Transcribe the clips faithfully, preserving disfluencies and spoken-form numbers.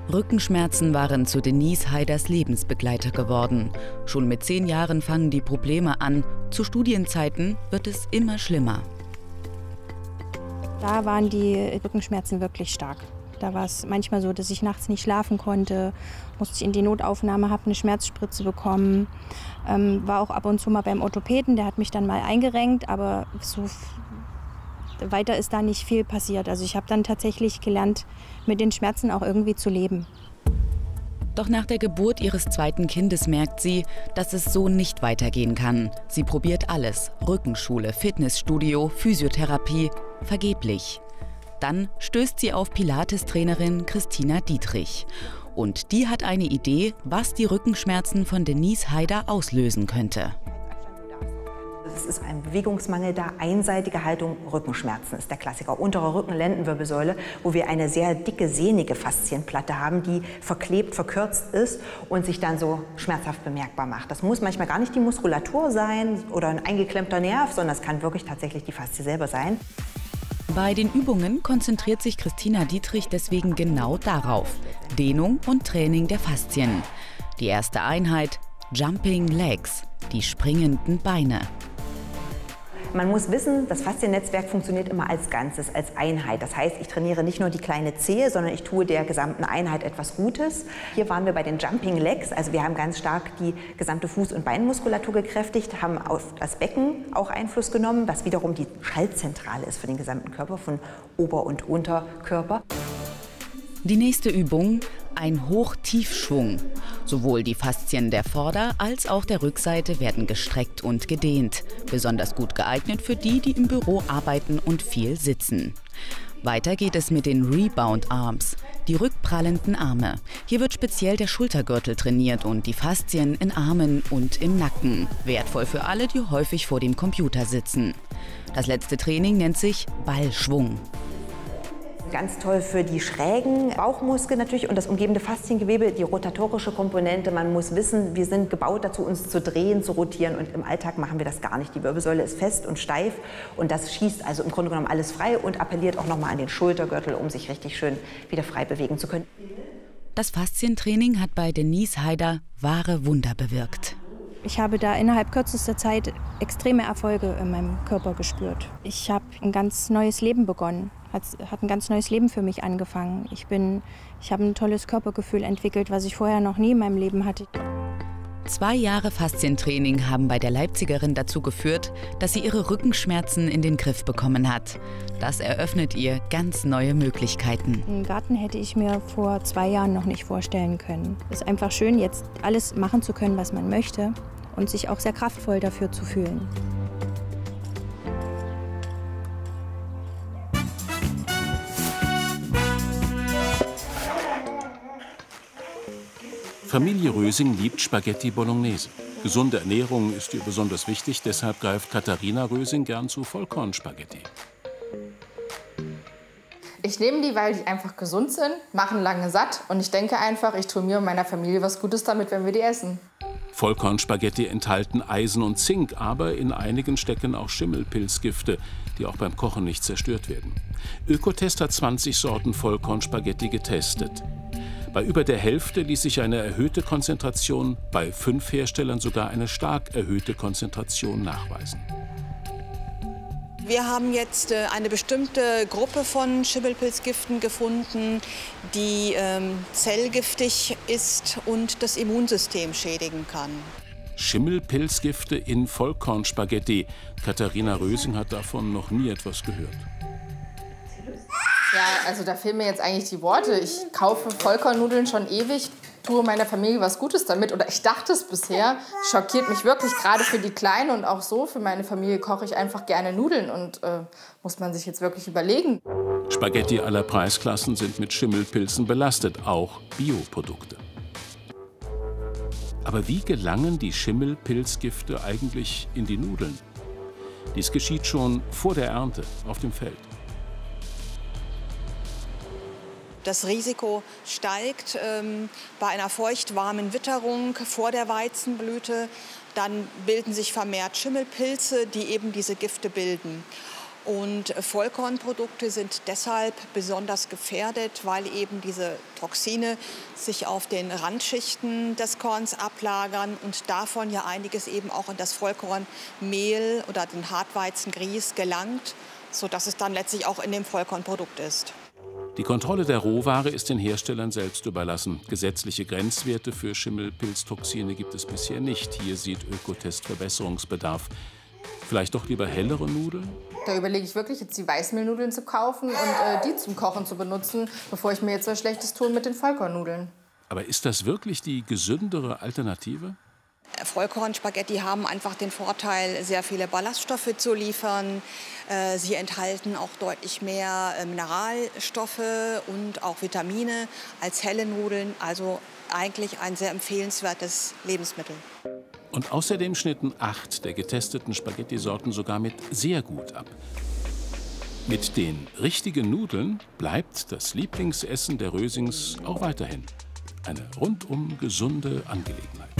Rückenschmerzen waren zu Denise Haiders Lebensbegleiter geworden. Schon mit zehn Jahren fangen die Probleme an. Zu Studienzeiten wird es immer schlimmer. Da waren die Rückenschmerzen wirklich stark. Da war es manchmal so, dass ich nachts nicht schlafen konnte, musste ich in die Notaufnahme, habe eine Schmerzspritze bekommen. Ähm, war auch ab und zu mal beim Orthopäden, der hat mich dann mal eingerenkt, aber so weiter ist da nicht viel passiert. Also ich habe dann tatsächlich gelernt, mit den Schmerzen auch irgendwie zu leben. Doch nach der Geburt ihres zweiten Kindes merkt sie, dass es so nicht weitergehen kann. Sie probiert alles: Rückenschule, Fitnessstudio, Physiotherapie, vergeblich. Dann stößt sie auf Pilates-Trainerin Christina Dietrich. Und die hat eine Idee, was die Rückenschmerzen von Denise Haider auslösen könnte. Es ist ein Bewegungsmangel da, einseitige Haltung, Rückenschmerzen ist der Klassiker. Untere Rücken, Lendenwirbelsäule, wo wir eine sehr dicke, sehnige Faszienplatte haben, die verklebt, verkürzt ist und sich dann so schmerzhaft bemerkbar macht. Das muss manchmal gar nicht die Muskulatur sein oder ein eingeklemmter Nerv, sondern es kann wirklich tatsächlich die Faszie selber sein. Bei den Übungen konzentriert sich Christina Dietrich deswegen genau darauf: Dehnung und Training der Faszien. Die erste Einheit: Jumping Legs, die springenden Beine. Man muss wissen, das Fasziennetzwerk funktioniert immer als Ganzes, als Einheit. Das heißt, ich trainiere nicht nur die kleine Zehe, sondern ich tue der gesamten Einheit etwas Gutes. Hier waren wir bei den Jumping Legs, also wir haben ganz stark die gesamte Fuß- und Beinmuskulatur gekräftigt, haben auf das Becken auch Einfluss genommen, was wiederum die Schaltzentrale ist für den gesamten Körper, von Ober- und Unterkörper. Die nächste Übung: ein Hoch-Tief-Schwung. Sowohl die Faszien der Vorder- als auch der Rückseite werden gestreckt und gedehnt. Besonders gut geeignet für die, die im Büro arbeiten und viel sitzen. Weiter geht es mit den Rebound Arms, die rückprallenden Arme. Hier wird speziell der Schultergürtel trainiert und die Faszien in Armen und im Nacken. Wertvoll für alle, die häufig vor dem Computer sitzen. Das letzte Training nennt sich Ballschwung. Ganz toll für die schrägen Bauchmuskeln natürlich und das umgebende Fasziengewebe, die rotatorische Komponente. Man muss wissen, wir sind gebaut dazu, uns zu drehen, zu rotieren, und im Alltag machen wir das gar nicht. Die Wirbelsäule ist fest und steif und das schießt also im Grunde genommen alles frei und appelliert auch noch mal an den Schultergürtel, um sich richtig schön wieder frei bewegen zu können. Das Faszientraining hat bei Denise Haider wahre Wunder bewirkt. Ich habe da innerhalb kürzester Zeit extreme Erfolge in meinem Körper gespürt. Ich habe ein ganz neues Leben begonnen. Hat, hat ein ganz neues Leben für mich angefangen. Ich bin, ich habe ein tolles Körpergefühl entwickelt, was ich vorher noch nie in meinem Leben hatte. Zwei Jahre Faszientraining haben bei der Leipzigerin dazu geführt, dass sie ihre Rückenschmerzen in den Griff bekommen hat. Das eröffnet ihr ganz neue Möglichkeiten. Einen Garten hätte ich mir vor zwei Jahren noch nicht vorstellen können. Es ist einfach schön, jetzt alles machen zu können, was man möchte, und sich auch sehr kraftvoll dafür zu fühlen. Familie Rösing liebt Spaghetti Bolognese. Gesunde Ernährung ist ihr besonders wichtig, deshalb greift Katharina Rösing gern zu Vollkornspaghetti. Ich nehme die, weil die einfach gesund sind, machen lange satt, und ich denke einfach, ich tue mir und meiner Familie was Gutes damit, wenn wir die essen. Vollkornspaghetti enthalten Eisen und Zink, aber in einigen stecken auch Schimmelpilzgifte, die auch beim Kochen nicht zerstört werden. Ökotest hat zwanzig Sorten Vollkornspaghetti getestet. Bei über der Hälfte ließ sich eine erhöhte Konzentration, bei fünf Herstellern sogar eine stark erhöhte Konzentration nachweisen. Wir haben jetzt eine bestimmte Gruppe von Schimmelpilzgiften gefunden, die ähm, zellgiftig ist und das Immunsystem schädigen kann. Schimmelpilzgifte in Vollkornspaghetti. Katharina Rösing hat davon noch nie etwas gehört. Ja, also da fehlen mir jetzt eigentlich die Worte. Ich kaufe Vollkornnudeln schon ewig, tue meiner Familie was Gutes damit. Oder ich dachte es bisher. Schockiert mich wirklich, gerade für die Kleinen, und auch so für meine Familie koche ich einfach gerne Nudeln. Und äh, muss man sich jetzt wirklich überlegen. Spaghetti aller Preisklassen sind mit Schimmelpilzen belastet, auch Bioprodukte. Aber wie gelangen die Schimmelpilzgifte eigentlich in die Nudeln? Dies geschieht schon vor der Ernte auf dem Feld. Das Risiko steigt ähm, bei einer feuchtwarmen Witterung vor der Weizenblüte. Dann bilden sich vermehrt Schimmelpilze, die eben diese Gifte bilden. Und Vollkornprodukte sind deshalb besonders gefährdet, weil eben diese Toxine sich auf den Randschichten des Korns ablagern und davon ja einiges eben auch in das Vollkornmehl oder den Hartweizengrieß gelangt, sodass es dann letztlich auch in dem Vollkornprodukt ist. Die Kontrolle der Rohware ist den Herstellern selbst überlassen. Gesetzliche Grenzwerte für Schimmelpilztoxine gibt es bisher nicht. Hier sieht Ökotest Verbesserungsbedarf. Vielleicht doch lieber hellere Nudeln? Da überlege ich wirklich, jetzt die Weißmehlnudeln zu kaufen und äh, die zum Kochen zu benutzen, bevor ich mir jetzt was Schlechtes tue mit den Vollkornnudeln. Aber ist das wirklich die gesündere Alternative? Vollkornspaghetti haben einfach den Vorteil, sehr viele Ballaststoffe zu liefern. Sie enthalten auch deutlich mehr Mineralstoffe und auch Vitamine als helle Nudeln. Also eigentlich ein sehr empfehlenswertes Lebensmittel. Und außerdem schnitten acht der getesteten Spaghetti-Sorten sogar mit sehr gut ab. Mit den richtigen Nudeln bleibt das Lieblingsessen der Rösings auch weiterhin eine rundum gesunde Angelegenheit.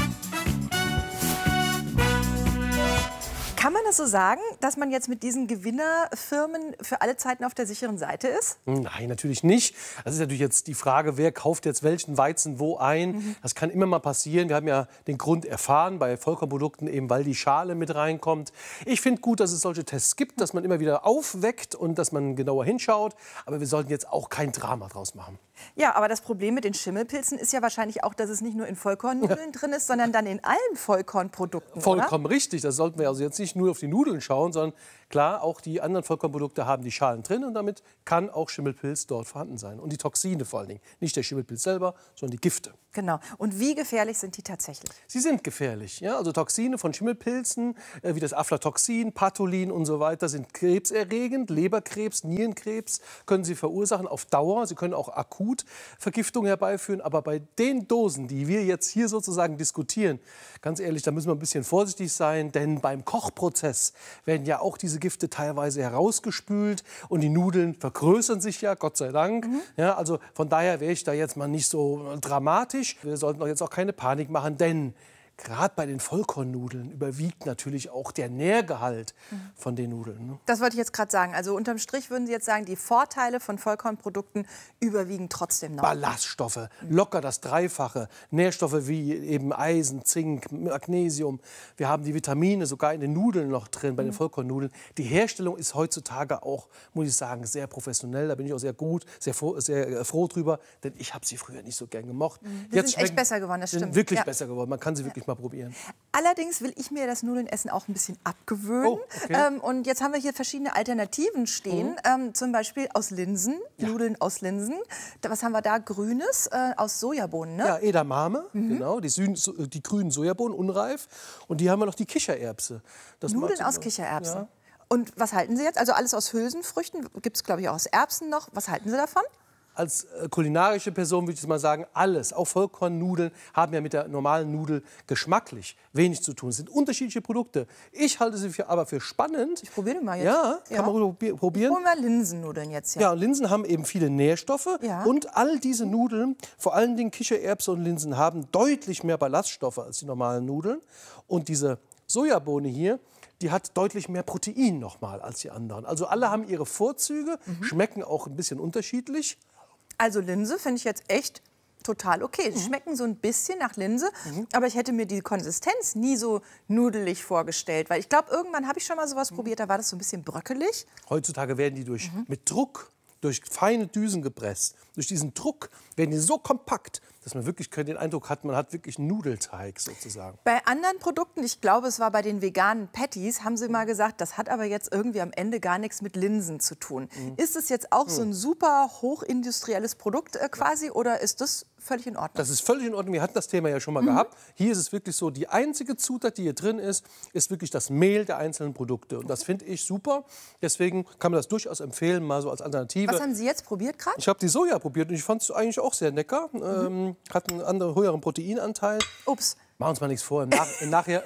Kann man das so sagen, dass man jetzt mit diesen Gewinnerfirmen für alle Zeiten auf der sicheren Seite ist? Nein, natürlich nicht. Das ist natürlich jetzt die Frage, wer kauft jetzt welchen Weizen wo ein. Mhm. Das kann immer mal passieren. Wir haben ja den Grund erfahren bei Vollkornprodukten, eben weil die Schale mit reinkommt. Ich finde gut, dass es solche Tests gibt, dass man immer wieder aufweckt und dass man genauer hinschaut. Aber wir sollten jetzt auch kein Drama draus machen. Ja, aber das Problem mit den Schimmelpilzen ist ja wahrscheinlich auch, dass es nicht nur in Vollkornnudeln drin ist, sondern dann in allen Vollkornprodukten, Vollkommen oder? richtig. Das sollten wir also jetzt nicht nur auf die Nudeln schauen, sondern klar, auch die anderen Vollkornprodukte haben die Schalen drin und damit kann auch Schimmelpilz dort vorhanden sein. Und die Toxine vor allen Dingen. Nicht der Schimmelpilz selber, sondern die Gifte. Genau. Und wie gefährlich sind die tatsächlich? Sie sind gefährlich. Ja? Also Toxine von Schimmelpilzen, äh, wie das Aflatoxin, Patholin und so weiter, sind krebserregend. Leberkrebs, Nierenkrebs können sie verursachen auf Dauer. Sie können auch akut Vergiftung herbeiführen. Aber bei den Dosen, die wir jetzt hier sozusagen diskutieren, ganz ehrlich, da müssen wir ein bisschen vorsichtig sein. Denn beim Kochprozess werden ja auch diese Gifte teilweise herausgespült. Und die Nudeln vergrößern sich ja, Gott sei Dank. Mhm. Ja, also von daher wäre ich da jetzt mal nicht so dramatisch. Wir sollten doch jetzt auch keine Panik machen, denn gerade bei den Vollkornnudeln überwiegt natürlich auch der Nährgehalt von den Nudeln. Ne? Das wollte ich jetzt gerade sagen. Also unterm Strich würden Sie jetzt sagen, die Vorteile von Vollkornprodukten überwiegen trotzdem noch. Ballaststoffe, locker das Dreifache. Nährstoffe wie eben Eisen, Zink, Magnesium. Wir haben die Vitamine sogar in den Nudeln noch drin, bei den Vollkornnudeln. Die Herstellung ist heutzutage auch, muss ich sagen, sehr professionell. Da bin ich auch sehr gut, sehr froh, sehr froh drüber, denn ich habe sie früher nicht so gern gemocht. Mhm. Die sind echt besser geworden, das stimmt. Sind wirklich ja. besser geworden. Man kann sie wirklich mal probieren. Allerdings will ich mir das Nudelnessen auch ein bisschen abgewöhnen. Oh, okay. ähm, und jetzt haben wir hier verschiedene Alternativen stehen. Mhm. Ähm, zum Beispiel aus Linsen, ja. Nudeln aus Linsen. Da, was haben wir da? Grünes äh, aus Sojabohnen, ne? Ja, Edamame, mhm. genau. Die, Süden, die grünen Sojabohnen, unreif. Und die haben wir noch die Kichererbse. Das Nudeln aus Kichererbsen. Ja. Und was halten Sie jetzt? Also alles aus Hülsenfrüchten. Gibt es, glaube ich, auch aus Erbsen noch. Was halten Sie davon? Als äh, kulinarische Person würde ich mal sagen, alles, auch Vollkornnudeln, haben ja mit der normalen Nudel geschmacklich wenig zu tun. Es sind unterschiedliche Produkte. Ich halte sie für, aber für spannend. Ich probiere mal jetzt. Ja, kann ja. man probieren. Holen wir Linsennudeln jetzt. Ja, ja, und Linsen haben eben viele Nährstoffe. Ja. Und all diese Nudeln, vor allen Dingen Kichererbse und Linsen, haben deutlich mehr Ballaststoffe als die normalen Nudeln. Und diese Sojabohne hier, die hat deutlich mehr Protein nochmal als die anderen. Also alle haben ihre Vorzüge, mhm. schmecken auch ein bisschen unterschiedlich. Also Linse finde ich jetzt echt total okay. Die schmecken so ein bisschen nach Linse, mhm. aber ich hätte mir die Konsistenz nie so nudelig vorgestellt. Weil ich glaube, irgendwann habe ich schon mal sowas mhm. probiert, da war das so ein bisschen bröckelig. Heutzutage werden die durch, mhm. mit Druck, durch feine Düsen gepresst. Durch diesen Druck werden die so kompakt, dass man wirklich den Eindruck hat, man hat wirklich Nudelteig sozusagen. Bei anderen Produkten, ich glaube, es war bei den veganen Patties, haben Sie mal gesagt, das hat aber jetzt irgendwie am Ende gar nichts mit Linsen zu tun. Mhm. Ist es jetzt auch mhm. so ein super hochindustrielles Produkt äh, quasi ja. oder ist das völlig in Ordnung? Das ist völlig in Ordnung. Wir hatten das Thema ja schon mal mhm. gehabt. Hier ist es wirklich so, die einzige Zutat, die hier drin ist, ist wirklich das Mehl der einzelnen Produkte. Und das finde ich super. Deswegen kann man das durchaus empfehlen, mal so als Alternative. Was haben Sie jetzt probiert gerade? Ich habe die Soja probiert und ich fand es eigentlich auch sehr lecker. Mhm. Ähm, hat einen anderen, höheren Proteinanteil. Ups. Machen uns mal nichts vor. Im Nach im Nachher...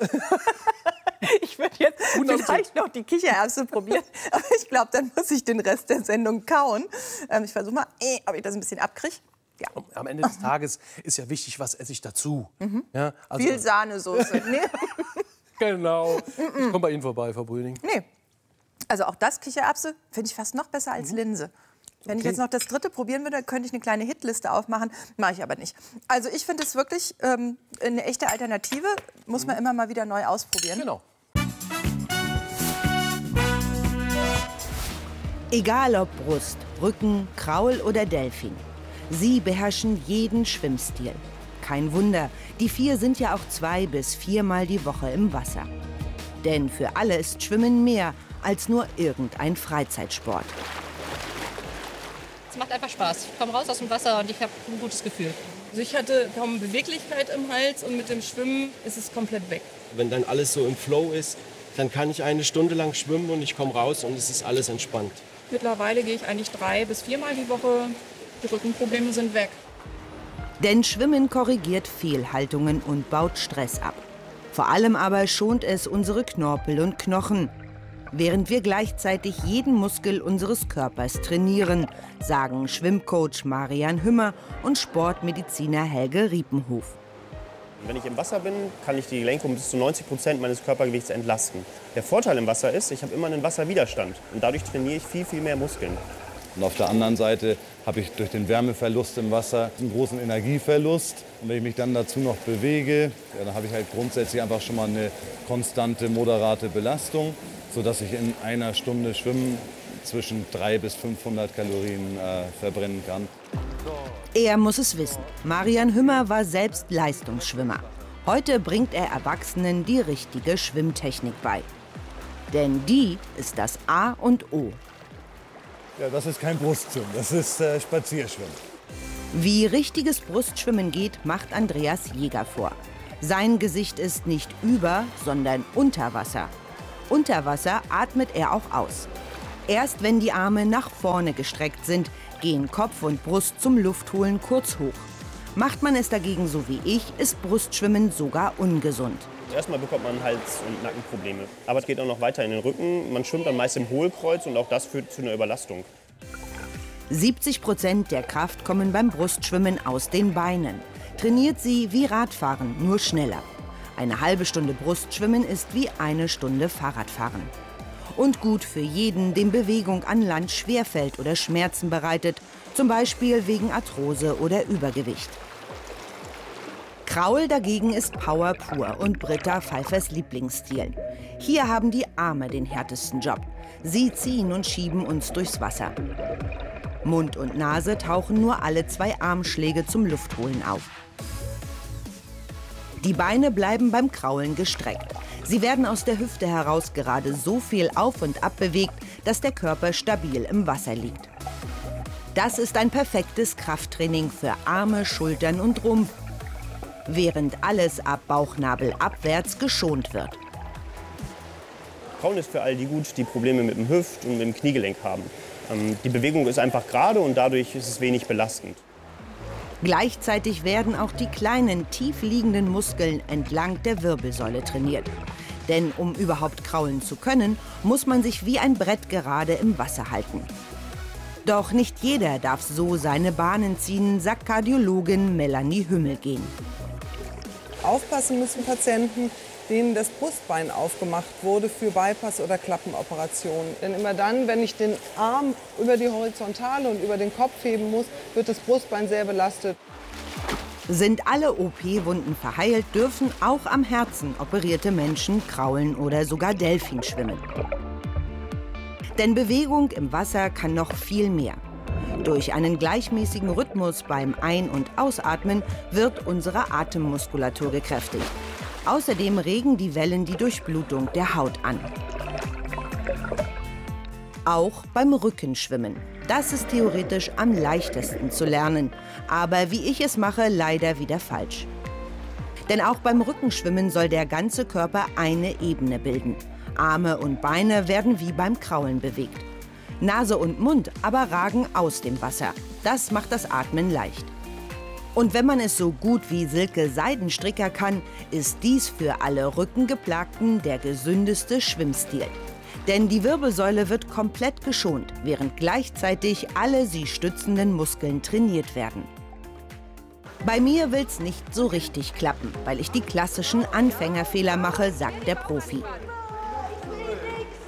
Ich würde jetzt vielleicht noch die Kichererbse probieren, aber ich glaube, dann muss ich den Rest der Sendung kauen. Ähm, ich versuche mal, eh, ob ich das ein bisschen abkriege. Ja. Am Ende des Tages ist ja wichtig, was esse ich dazu. Mhm. Ja, also viel Sahnesoße. Nee. Genau. Ich komme bei Ihnen vorbei, Frau Brüning. Nee. Also auch das, Kichererbse, finde ich fast noch besser als mhm. Linse. Wenn okay. ich jetzt noch das dritte probieren würde, könnte ich eine kleine Hitliste aufmachen. Mache ich aber nicht. Also ich finde es wirklich ähm, eine echte Alternative. Muss man immer mal wieder neu ausprobieren. Genau. Egal ob Brust, Rücken, Kraul oder Delfin. Sie beherrschen jeden Schwimmstil. Kein Wunder, die vier sind ja auch zwei- bis viermal die Woche im Wasser. Denn für alle ist Schwimmen mehr als nur irgendein Freizeitsport. Es macht einfach Spaß. Ich komme raus aus dem Wasser und ich habe ein gutes Gefühl. Also ich hatte kaum Beweglichkeit im Hals und mit dem Schwimmen ist es komplett weg. Wenn dann alles so im Flow ist, dann kann ich eine Stunde lang schwimmen und ich komme raus und es ist alles entspannt. Mittlerweile gehe ich eigentlich drei bis viermal die Woche. Die Rückenprobleme sind weg. Denn Schwimmen korrigiert Fehlhaltungen und baut Stress ab. Vor allem aber schont es unsere Knorpel und Knochen, während wir gleichzeitig jeden Muskel unseres Körpers trainieren, sagen Schwimmcoach Marian Hümmer und Sportmediziner Helge Riepenhof. Wenn ich im Wasser bin, kann ich die Gelenke um bis zu neunzig Prozent meines Körpergewichts entlasten. Der Vorteil im Wasser ist, ich habe immer einen Wasserwiderstand und dadurch trainiere ich viel, viel mehr Muskeln. Und auf der anderen Seite habe ich durch den Wärmeverlust im Wasser einen großen Energieverlust. Und wenn ich mich dann dazu noch bewege, ja, dann habe ich halt grundsätzlich einfach schon mal eine konstante, moderate Belastung, sodass ich in einer Stunde Schwimmen zwischen dreihundert bis fünfhundert Kalorien äh, verbrennen kann. Er muss es wissen. Marian Hümmer war selbst Leistungsschwimmer. Heute bringt er Erwachsenen die richtige Schwimmtechnik bei. Denn die ist das A und O. Ja, das ist kein Brustschwimmen, das ist äh, Spazierschwimmen. Wie richtiges Brustschwimmen geht, macht Andreas Jäger vor. Sein Gesicht ist nicht über, sondern unter Wasser. Unter Wasser atmet er auch aus. Erst wenn die Arme nach vorne gestreckt sind, gehen Kopf und Brust zum Luftholen kurz hoch. Macht man es dagegen so wie ich, ist Brustschwimmen sogar ungesund. Erstmal bekommt man Hals- und Nackenprobleme. Aber es geht auch noch weiter in den Rücken. Man schwimmt dann meist im Hohlkreuz und auch das führt zu einer Überlastung. siebzig Prozent der Kraft kommen beim Brustschwimmen aus den Beinen. Trainiert sie wie Radfahren, nur schneller. Eine halbe Stunde Brustschwimmen ist wie eine Stunde Fahrradfahren. Und gut für jeden, dem Bewegung an Land schwerfällt oder Schmerzen bereitet, zum Beispiel wegen Arthrose oder Übergewicht. Kraul dagegen ist Power pur und Britta Pfeiffers Lieblingsstil. Hier haben die Arme den härtesten Job. Sie ziehen und schieben uns durchs Wasser. Mund und Nase tauchen nur alle zwei Armschläge zum Luftholen auf. Die Beine bleiben beim Kraulen gestreckt. Sie werden aus der Hüfte heraus gerade so viel auf und ab bewegt, dass der Körper stabil im Wasser liegt. Das ist ein perfektes Krafttraining für Arme, Schultern und Rumpf, während alles ab Bauchnabel abwärts geschont wird. Kraulen ist für all die gut, die Probleme mit dem Hüft- und mit dem Kniegelenk haben. Ähm, die Bewegung ist einfach gerade und dadurch ist es wenig belastend. Gleichzeitig werden auch die kleinen, tief liegenden Muskeln entlang der Wirbelsäule trainiert. Denn um überhaupt kraulen zu können, muss man sich wie ein Brett gerade im Wasser halten. Doch nicht jeder darf so seine Bahnen ziehen, sagt Kardiologin Melanie Hümmelgen. Aufpassen müssen Patienten, denen das Brustbein aufgemacht wurde für Bypass- oder Klappenoperationen. Denn immer dann, wenn ich den Arm über die Horizontale und über den Kopf heben muss, wird das Brustbein sehr belastet. Sind alle O P-Wunden verheilt, dürfen auch am Herzen operierte Menschen kraulen oder sogar Delfin schwimmen. Denn Bewegung im Wasser kann noch viel mehr. Durch einen gleichmäßigen Rhythmus beim Ein- und Ausatmen wird unsere Atemmuskulatur gekräftigt. Außerdem regen die Wellen die Durchblutung der Haut an. Auch beim Rückenschwimmen. Das ist theoretisch am leichtesten zu lernen. Aber wie ich es mache, leider wieder falsch. Denn auch beim Rückenschwimmen soll der ganze Körper eine Ebene bilden. Arme und Beine werden wie beim Kraulen bewegt. Nase und Mund aber ragen aus dem Wasser. Das macht das Atmen leicht. Und wenn man es so gut wie Silke Seidenstricker kann, ist dies für alle Rückengeplagten der gesündeste Schwimmstil. Denn die Wirbelsäule wird komplett geschont, während gleichzeitig alle sie stützenden Muskeln trainiert werden. Bei mir will's nicht so richtig klappen, weil ich die klassischen Anfängerfehler mache, sagt der Profi.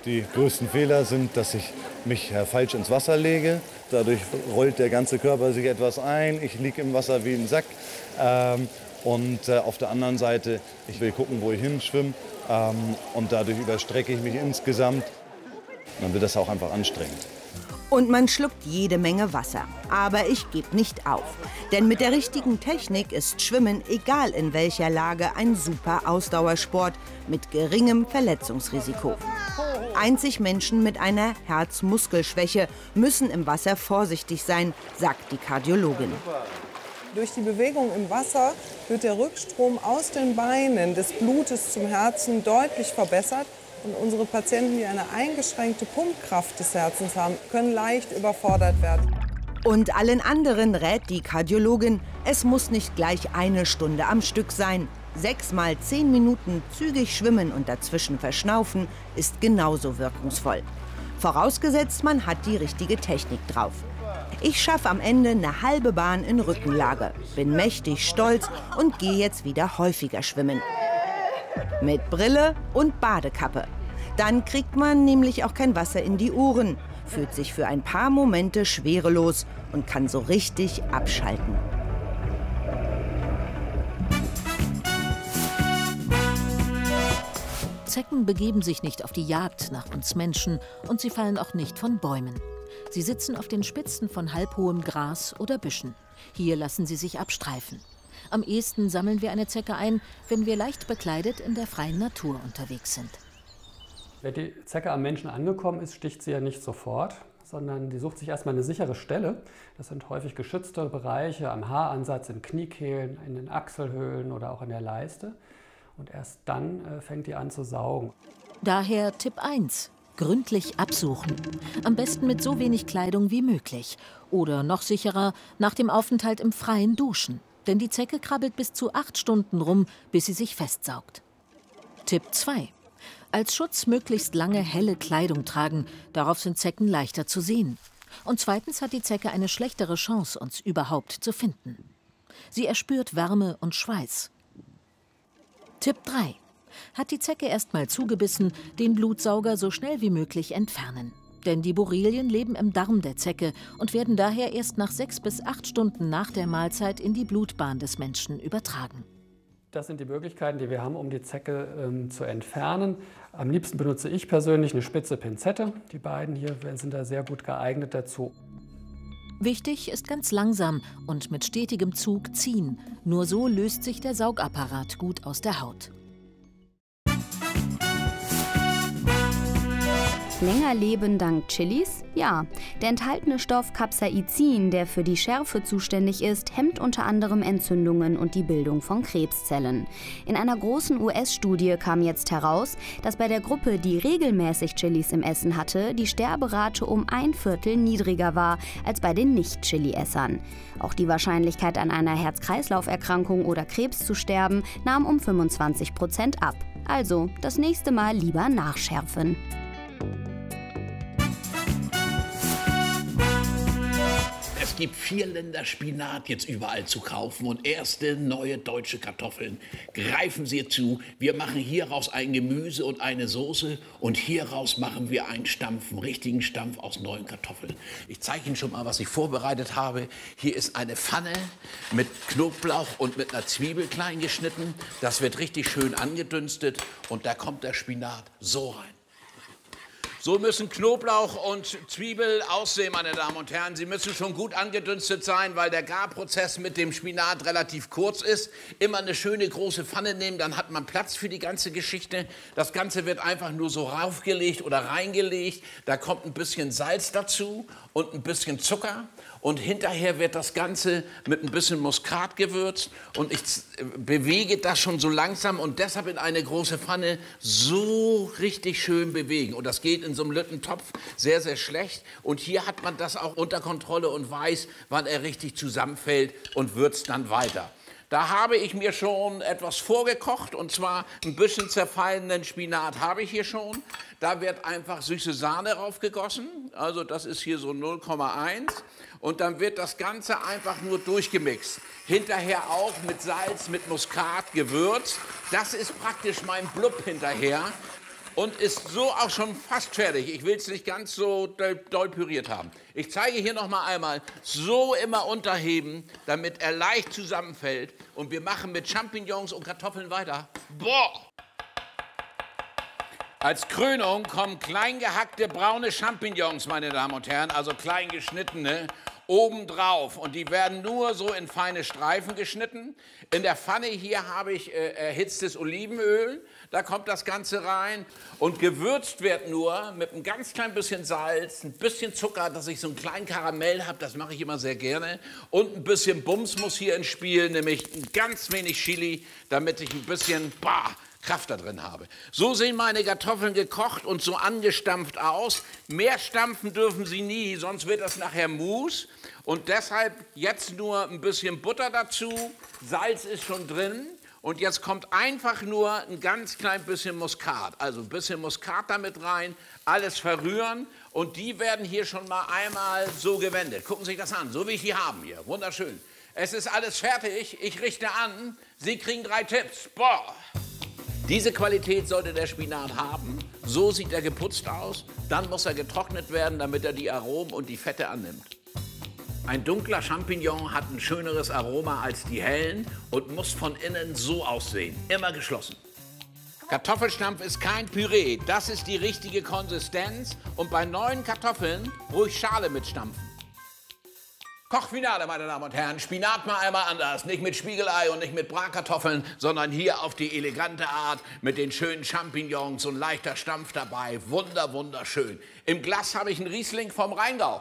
Die größten Fehler sind, dass ich mich falsch ins Wasser lege. Dadurch rollt der ganze Körper sich etwas ein. Ich liege im Wasser wie ein Sack. Ähm, und äh, auf der anderen Seite, ich will gucken, wo ich hinschwimme. Ähm, und dadurch überstrecke ich mich insgesamt. Dann wird das auch einfach anstrengend. Und man schluckt jede Menge Wasser. Aber ich gebe nicht auf. Denn mit der richtigen Technik ist Schwimmen, egal in welcher Lage, ein super Ausdauersport mit geringem Verletzungsrisiko. Einzig Menschen mit einer Herzmuskelschwäche müssen im Wasser vorsichtig sein, sagt die Kardiologin. Durch die Bewegung im Wasser wird der Rückstrom aus den Beinen des Blutes zum Herzen deutlich verbessert. Und unsere Patienten, die eine eingeschränkte Pumpkraft des Herzens haben, können leicht überfordert werden. Und allen anderen rät die Kardiologin, es muss nicht gleich eine Stunde am Stück sein. Sechs mal zehn Minuten zügig schwimmen und dazwischen verschnaufen ist genauso wirkungsvoll. Vorausgesetzt, man hat die richtige Technik drauf. Ich schaffe am Ende eine halbe Bahn in Rückenlage, bin mächtig stolz und gehe jetzt wieder häufiger schwimmen. Mit Brille und Badekappe. Dann kriegt man nämlich auch kein Wasser in die Ohren, fühlt sich für ein paar Momente schwerelos und kann so richtig abschalten. Zecken begeben sich nicht auf die Jagd nach uns Menschen und sie fallen auch nicht von Bäumen. Sie sitzen auf den Spitzen von halbhohem Gras oder Büschen. Hier lassen sie sich abstreifen. Am ehesten sammeln wir eine Zecke ein, wenn wir leicht bekleidet in der freien Natur unterwegs sind. Wenn die Zecke am Menschen angekommen ist, sticht sie ja nicht sofort, sondern die sucht sich erstmal eine sichere Stelle. Das sind häufig geschützte Bereiche am Haaransatz, in Kniekehlen, in den Achselhöhlen oder auch in der Leiste. Und erst dann äh, fängt die an zu saugen. Daher Tipp eins. Gründlich absuchen. Am besten mit so wenig Kleidung wie möglich. Oder noch sicherer, nach dem Aufenthalt im Freien duschen. Denn die Zecke krabbelt bis zu acht Stunden rum, bis sie sich festsaugt. Tipp zwei. Als Schutz möglichst lange helle Kleidung tragen. Darauf sind Zecken leichter zu sehen. Und zweitens hat die Zecke eine schlechtere Chance, uns überhaupt zu finden. Sie erspürt Wärme und Schweiß. Tipp drei. Hat die Zecke erst mal zugebissen, den Blutsauger so schnell wie möglich entfernen. Denn die Borrelien leben im Darm der Zecke und werden daher erst nach sechs bis acht Stunden nach der Mahlzeit in die Blutbahn des Menschen übertragen. Das sind die Möglichkeiten, die wir haben, um die Zecke ähm, zu entfernen. Am liebsten benutze ich persönlich eine spitze Pinzette. Die beiden hier sind da sehr gut geeignet dazu. Wichtig ist ganz langsam und mit stetigem Zug ziehen. Nur so löst sich der Saugapparat gut aus der Haut. Länger leben dank Chilis? Ja. Der enthaltene Stoff Capsaicin, der für die Schärfe zuständig ist, hemmt unter anderem Entzündungen und die Bildung von Krebszellen. In einer großen U S-Studie kam jetzt heraus, dass bei der Gruppe, die regelmäßig Chilis im Essen hatte, die Sterberate um ein Viertel niedriger war als bei den Nicht-Chili-Essern. Auch die Wahrscheinlichkeit, an einer Herz-Kreislauf-Erkrankung oder Krebs zu sterben, nahm um fünfundzwanzig Prozent ab. Also, das nächste Mal lieber nachschärfen. Es gibt Vierländer Spinat jetzt überall zu kaufen und erste neue deutsche Kartoffeln. Greifen Sie zu, wir machen hieraus ein Gemüse und eine Soße und hieraus machen wir einen Stampf, einen richtigen Stampf aus neuen Kartoffeln. Ich zeige Ihnen schon mal, was ich vorbereitet habe. Hier ist eine Pfanne mit Knoblauch und mit einer Zwiebel klein geschnitten. Das wird richtig schön angedünstet und da kommt der Spinat so rein. So müssen Knoblauch und Zwiebel aussehen, meine Damen und Herren. Sie müssen schon gut angedünstet sein, weil der Garprozess mit dem Spinat relativ kurz ist. Immer eine schöne große Pfanne nehmen, dann hat man Platz für die ganze Geschichte. Das Ganze wird einfach nur so raufgelegt oder reingelegt. Da kommt ein bisschen Salz dazu und ein bisschen Zucker. Und hinterher wird das Ganze mit ein bisschen Muskat gewürzt. Und ich bewege das schon so langsam und deshalb in eine große Pfanne so richtig schön bewegen. Und das geht in so einem Lüttentopf sehr, sehr schlecht. Und hier hat man das auch unter Kontrolle und weiß, wann er richtig zusammenfällt und würzt dann weiter. Da habe ich mir schon etwas vorgekocht, und zwar ein bisschen zerfallenen Spinat habe ich hier schon. Da wird einfach süße Sahne raufgegossen, also das ist hier so null Komma eins. Und dann wird das Ganze einfach nur durchgemixt. Hinterher auch mit Salz, mit Muskat gewürzt. Das ist praktisch mein Blub hinterher. und ist so auch schon fast fertig. Ich will es nicht ganz so doll püriert haben. Ich zeige hier noch mal einmal, so immer unterheben, damit er leicht zusammenfällt. Und wir machen mit Champignons und Kartoffeln weiter. Boah! Als Krönung kommen klein gehackte braune Champignons, meine Damen und Herren, also klein geschnittene, obendrauf. Und die werden nur so in feine Streifen geschnitten. In der Pfanne hier habe ich äh, erhitztes Olivenöl. Da kommt das Ganze rein. Und gewürzt wird nur mit ein ganz klein bisschen Salz, ein bisschen Zucker, dass ich so einen kleinen Karamell habe. Das mache ich immer sehr gerne. Und ein bisschen Bums muss hier ins Spiel, nämlich ein ganz wenig Chili, damit ich ein bisschen... Bah, Kraft da drin habe. So sehen meine Kartoffeln gekocht und so angestampft aus. Mehr stampfen dürfen sie nie, sonst wird das nachher Mousse. Und deshalb jetzt nur ein bisschen Butter dazu. Salz ist schon drin. Und jetzt kommt einfach nur ein ganz klein bisschen Muskat. Also ein bisschen Muskat damit rein, alles verrühren. Und die werden hier schon mal einmal so gewendet. Gucken Sie sich das an, so wie ich die haben hier. Wunderschön. Es ist alles fertig. Ich richte an. Sie kriegen drei Tipps. Boah! Diese Qualität sollte der Spinat haben. So sieht er geputzt aus. Dann muss er getrocknet werden, damit er die Aromen und die Fette annimmt. Ein dunkler Champignon hat ein schöneres Aroma als die hellen und muss von innen so aussehen. Immer geschlossen. Kartoffelstampf ist kein Püree. Das ist die richtige Konsistenz. Und bei neuen Kartoffeln ruhig Schale mitstampfen. Kochfinale, meine Damen und Herren. Spinat mal einmal anders. Nicht mit Spiegelei und nicht mit Bratkartoffeln, sondern hier auf die elegante Art mit den schönen Champignons und leichter Stampf dabei. Wunder, wunderschön. Im Glas habe ich einen Riesling vom Rheingau.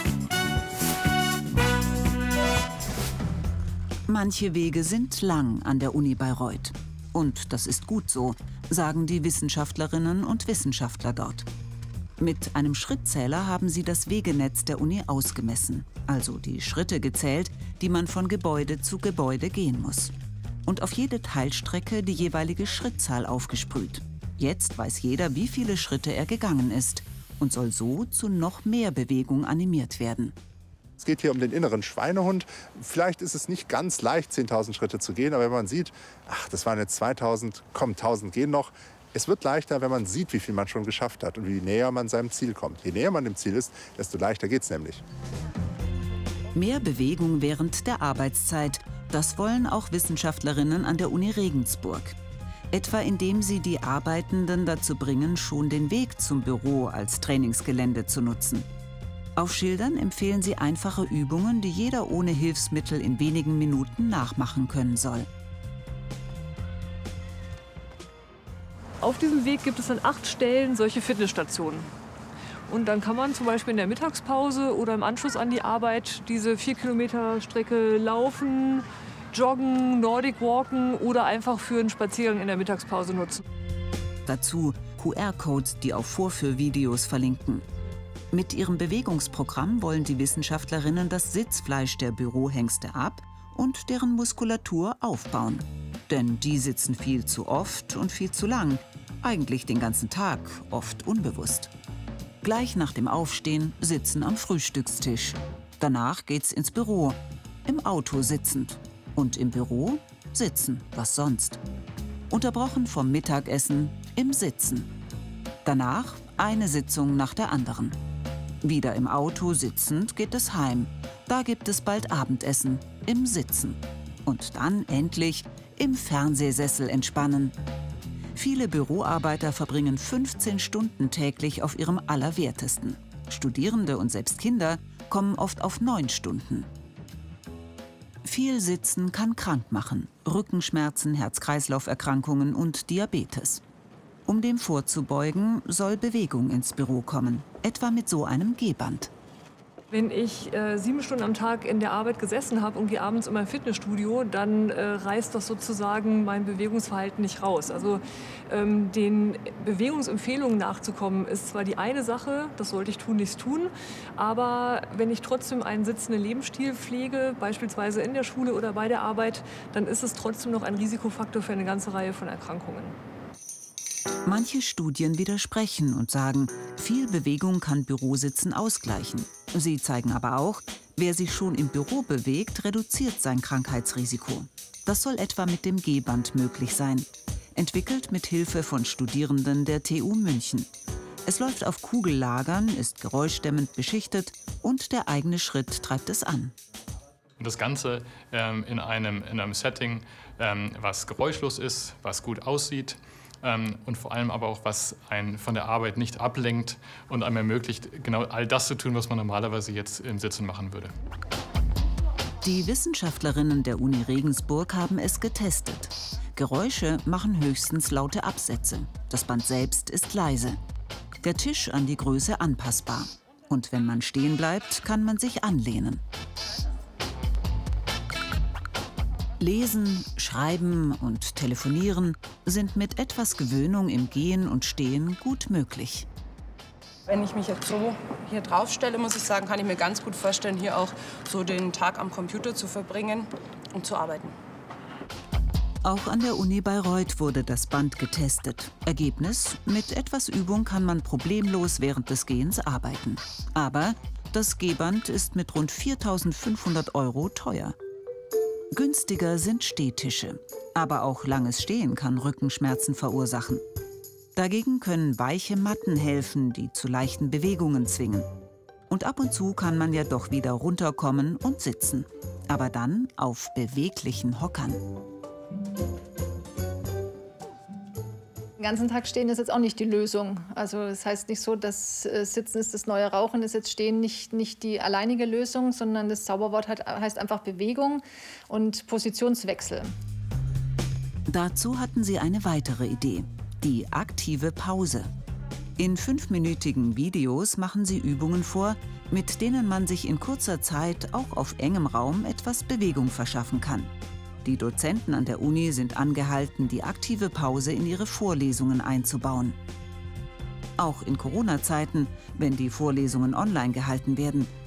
Manche Wege sind lang an der Uni Bayreuth. Und das ist gut so, sagen die Wissenschaftlerinnen und Wissenschaftler dort. Mit einem Schrittzähler haben sie das Wegenetz der Uni ausgemessen, also die Schritte gezählt, die man von Gebäude zu Gebäude gehen muss. Und auf jede Teilstrecke die jeweilige Schrittzahl aufgesprüht. Jetzt weiß jeder, wie viele Schritte er gegangen ist und soll so zu noch mehr Bewegung animiert werden. Es geht hier um den inneren Schweinehund. Vielleicht ist es nicht ganz leicht, zehntausend Schritte zu gehen, aber wenn man sieht, ach, das waren jetzt zweitausend, komm, tausend gehen noch. Es wird leichter, wenn man sieht, wie viel man schon geschafft hat und wie näher man seinem Ziel kommt. Je näher man dem Ziel ist, desto leichter geht es nämlich. Mehr Bewegung während der Arbeitszeit, das wollen auch Wissenschaftlerinnen an der Uni Regensburg. Etwa indem sie die Arbeitenden dazu bringen, schon den Weg zum Büro als Trainingsgelände zu nutzen. Auf Schildern empfehlen sie einfache Übungen, die jeder ohne Hilfsmittel in wenigen Minuten nachmachen können soll. Auf diesem Weg gibt es an acht Stellen solche Fitnessstationen. Und dann kann man zum Beispiel in der Mittagspause oder im Anschluss an die Arbeit diese vier Kilometer Strecke laufen, joggen, Nordic walken oder einfach für einen Spaziergang in der Mittagspause nutzen. Dazu Q R-Codes, die auf Vorführvideos verlinken. Mit ihrem Bewegungsprogramm wollen die Wissenschaftlerinnen das Sitzfleisch der Bürohengste ab und deren Muskulatur aufbauen. Denn die sitzen viel zu oft und viel zu lang, eigentlich den ganzen Tag, oft unbewusst. Gleich nach dem Aufstehen sitzen am Frühstückstisch. Danach geht's ins Büro, im Auto sitzend. Und im Büro sitzen, was sonst. Unterbrochen vom Mittagessen im Sitzen. Danach eine Sitzung nach der anderen. Wieder im Auto sitzend geht es heim. Da gibt es bald Abendessen im Sitzen. Und dann endlich im Fernsehsessel entspannen. Viele Büroarbeiter verbringen fünfzehn Stunden täglich auf ihrem Allerwertesten. Studierende und selbst Kinder kommen oft auf neun Stunden. Viel Sitzen kann krank machen. Rückenschmerzen, Herz-Kreislauf-Erkrankungen und Diabetes. Um dem vorzubeugen, soll Bewegung ins Büro kommen, etwa mit so einem Gehband. Wenn ich äh, sieben Stunden am Tag in der Arbeit gesessen habe und gehe abends in mein Fitnessstudio, dann äh, reißt das sozusagen mein Bewegungsverhalten nicht raus. Also ähm, den Bewegungsempfehlungen nachzukommen, ist zwar die eine Sache, das sollte ich tunlichst tun, aber wenn ich trotzdem einen sitzenden Lebensstil pflege, beispielsweise in der Schule oder bei der Arbeit, dann ist es trotzdem noch ein Risikofaktor für eine ganze Reihe von Erkrankungen. Manche Studien widersprechen und sagen, viel Bewegung kann Bürositzen ausgleichen. Sie zeigen aber auch, wer sich schon im Büro bewegt, reduziert sein Krankheitsrisiko. Das soll etwa mit dem Gehband möglich sein. entwickelt mit Hilfe von Studierenden der T U München. Es läuft auf Kugellagern, ist geräuschdämmend beschichtet und der eigene Schritt treibt es an. Das Ganze ähm, in, einem, in einem Setting, ähm, was geräuschlos ist, was gut aussieht ähm, und vor allem aber auch, was einen von der Arbeit nicht ablenkt und einem ermöglicht, genau all das zu tun, was man normalerweise jetzt im Sitzen machen würde. Die Wissenschaftlerinnen der Uni Regensburg haben es getestet. Geräusche machen höchstens laute Absätze. Das Band selbst ist leise. Der Tisch an die Größe anpassbar. Und wenn man stehen bleibt, kann man sich anlehnen. Lesen, Schreiben und Telefonieren sind mit etwas Gewöhnung im Gehen und Stehen gut möglich. Wenn ich mich jetzt so hier drauf stelle, muss ich sagen, kann ich mir ganz gut vorstellen, hier auch so den Tag am Computer zu verbringen und zu arbeiten. Auch an der Uni Bayreuth wurde das Band getestet. Ergebnis: Mit etwas Übung kann man problemlos während des Gehens arbeiten. Aber das Gehband ist mit rund viertausendfünfhundert Euro teuer. Günstiger sind Stehtische. Aber auch langes Stehen kann Rückenschmerzen verursachen. Dagegen können weiche Matten helfen, die zu leichten Bewegungen zwingen. Und ab und zu kann man ja doch wieder runterkommen und sitzen. Aber dann auf beweglichen Hockern. Den ganzen Tag stehen ist jetzt auch nicht die Lösung. Also das heißt nicht so, dass äh, Sitzen ist das neue Rauchen, ist jetzt Stehen nicht, nicht die alleinige Lösung, sondern das Zauberwort hat, heißt einfach Bewegung und Positionswechsel. Dazu hatten sie eine weitere Idee, die aktive Pause. In fünfminütigen Videos machen sie Übungen vor, mit denen man sich in kurzer Zeit auch auf engem Raum etwas Bewegung verschaffen kann. Die Dozenten an der Uni sind angehalten, die aktive Pause in ihre Vorlesungen einzubauen. Auch in Corona-Zeiten, wenn die Vorlesungen online gehalten werden,